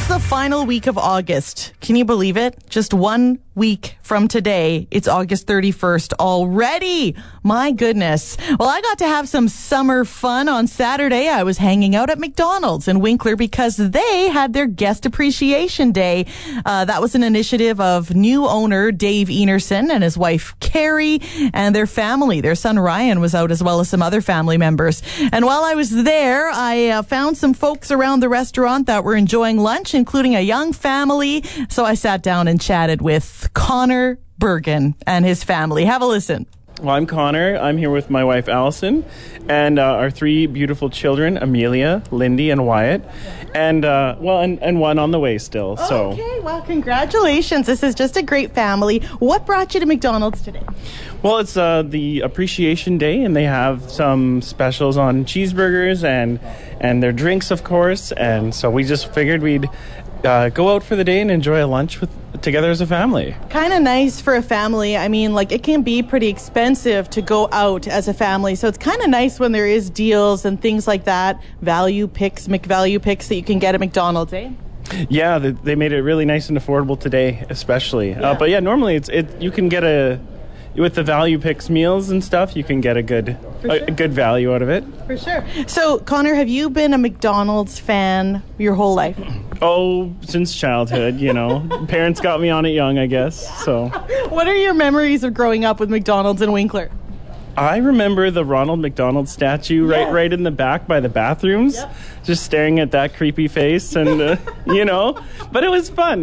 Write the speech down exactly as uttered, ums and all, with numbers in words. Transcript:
It's the final week of August. Can you believe it? Just one week from today, it's August thirty-first already. My goodness. Well, I got to have some summer fun on Saturday. I was hanging out at McDonald's in Winkler because they had their Guest Appreciation Day. Uh, that was an initiative of new owner Dave Enerson and his wife Carrie and their family. Their son Ryan was out as well as some other family members. And while I was there, I uh, found some folks around the restaurant that were enjoying lunch, including a young family. So I sat down and chatted with Connor Bergen and his family. Have a listen. Well, I'm Connor. I'm here with my wife, Allison, and uh, our three beautiful children, Amelia, Lindy, and Wyatt. And, uh, well, and, and one on the way still. So. Okay, well, congratulations. This is just a great family. What brought you to McDonald's today? Well, it's uh, the Appreciation Day, and they have some specials on cheeseburgers and, and their drinks, of course. And so we just figured we'd uh, go out for the day and enjoy a lunch with together as a family. Kind of nice for a family. I mean, like, it can be pretty expensive to go out as a family, so it's kind of nice when there is deals and things like that, value picks, McValue picks that you can get at McDonald's, eh? Yeah, they, they made it really nice and affordable today, especially. Yeah. Uh, but yeah, normally it's it you can get a with the value picks meals and stuff, you can get a good a, sure. a good value out of it. For sure. So, Connor, have you been a McDonald's fan your whole life? Oh, since childhood, you know. Parents got me on it young, I guess. So, what are your memories of growing up with McDonald's in Winkler? I remember the Ronald McDonald statue right Yes. right in the back by the bathrooms, Yep. just staring at that creepy face and, uh, you know, but it was fun.